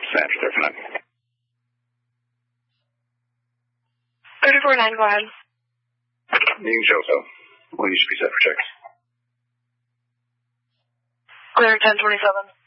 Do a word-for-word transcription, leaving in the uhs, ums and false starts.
Sam, there for nine. thirty-four nine, go ahead. You can show so. Well, you should be set for checks. Clear ten twenty-seven.